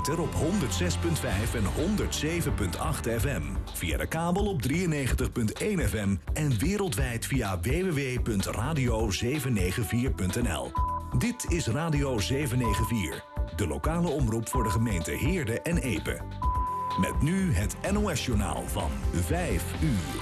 ether op 106.5 en 107.8 FM. Via de kabel op 93.1 FM en wereldwijd via www.radio794.nl. Dit is Radio 794, de lokale omroep voor de gemeente Heerde en Epe. Met nu het NOS-journaal van 5 uur.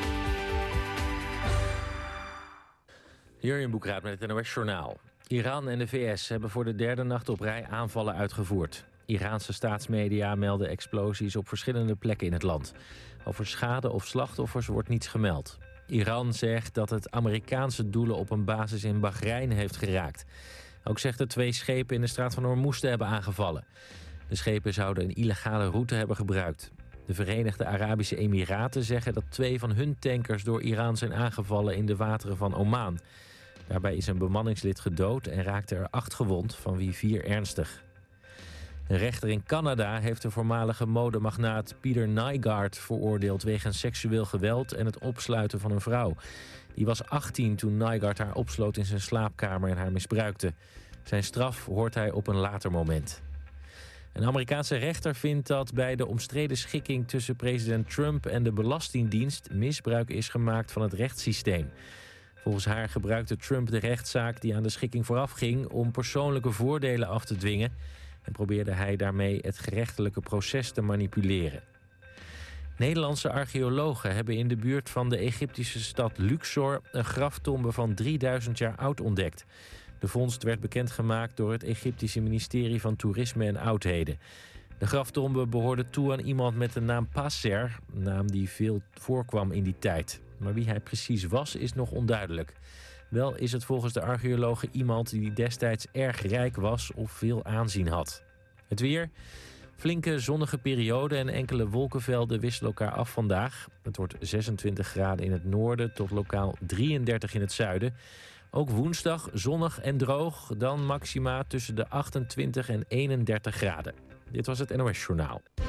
Jurjen Boekraat met het NOS-journaal. Iran en de VS hebben voor de derde nacht op rij aanvallen uitgevoerd. Iraanse staatsmedia melden explosies op verschillende plekken in het land. Over schade of slachtoffers wordt niets gemeld. Iran zegt dat het Amerikaanse doelen op een basis in Bahrein heeft geraakt. Ook zegt het 2 schepen in de straat van Hormuz te hebben aangevallen. De schepen zouden een illegale route hebben gebruikt. De Verenigde Arabische Emiraten zeggen dat 2 van hun tankers door Iran zijn aangevallen in de wateren van Oman. Daarbij is een bemanningslid gedood en raakte er 8 gewond, van wie 4 ernstig. Een rechter in Canada heeft de voormalige modemagnaat Peter Nygard veroordeeld wegens seksueel geweld en het opsluiten van een vrouw. Die was 18 toen Nygard haar opsloot in zijn slaapkamer en haar misbruikte. Zijn straf hoort hij op een later moment. Een Amerikaanse rechter vindt dat bij de omstreden schikking tussen president Trump en de Belastingdienst misbruik is gemaakt van het rechtssysteem. Volgens haar gebruikte Trump de rechtszaak die aan de schikking voorafging om persoonlijke voordelen af te dwingen en probeerde hij daarmee het gerechtelijke proces te manipuleren. Nederlandse archeologen hebben in de buurt van de Egyptische stad Luxor een graftombe van 3000 jaar oud ontdekt. De vondst werd bekendgemaakt door het Egyptische ministerie van Toerisme en Oudheden. De graftombe behoorde toe aan iemand met de naam Passer, een naam die veel voorkwam in die tijd. Maar wie hij precies was, is nog onduidelijk. Wel is het volgens de archeologen iemand die destijds erg rijk was of veel aanzien had. Het weer. Flinke zonnige periode en enkele wolkenvelden wisselen elkaar af vandaag. Het wordt 26 graden in het noorden tot lokaal 33 in het zuiden. Ook woensdag zonnig en droog, dan maxima tussen de 28 en 31 graden. Dit was het NOS Journaal.